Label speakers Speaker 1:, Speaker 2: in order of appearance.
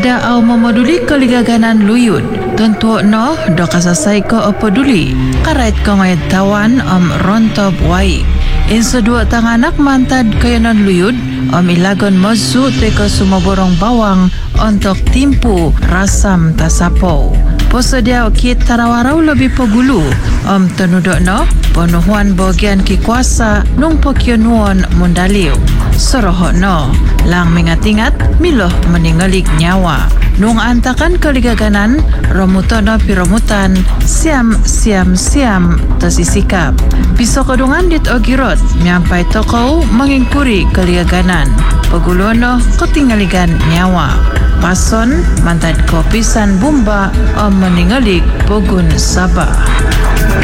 Speaker 1: dia au memaduli keligaganan luyut. Tentu no do kasasai ko peduli. Karait ko ngayat tawan rontob waik. Insa dua tanganak mantad kayanan luyut ilagon mazu teka sumaborong bawang untuk timpu rasam tasapo. Posedia kit tarawarau lebih pegulu tenudok no penuhuan bagian ki kuasa nung pokyonuan mundaliu. Sorohok no lang mengat-ingat miloh meningalik nyawa. Nung antakan keligaganan romutono piromutan siam tesisikap. Piso kedungan dit ogirot nyampai tokau mengingkuri keligaganan. Pegulono ketinggaligan nyawa. Pason mantad kopisan bumba meningalik pogun sabah.